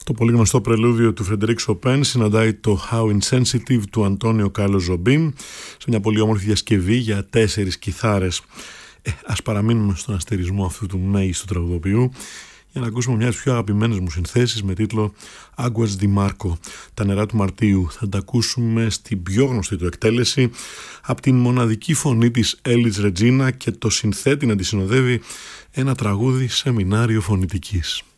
Το πολύ γνωστό πρελούδιο του Φρεντερίκ Σοπέν συναντάει το How Insensitive του Αντώνιο Κάρλος Ζομπίν σε μια πολύ όμορφη διασκευή για 4 κιθάρες. Ας παραμείνουμε στον αστερισμό αυτού του μέγιστου τραγουδοποιού για να ακούσουμε μια από τις πιο αγαπημένες μου συνθέσεις με τίτλο Aguas di Marco, τα νερά του Μαρτίου. Θα τα ακούσουμε στην πιο γνωστή του εκτέλεση από την μοναδική φωνή της Έλιτς Ρετζίνα και το συνθέτη να τη συνοδεύει ένα τραγούδι σεμινάριο φωνητικής.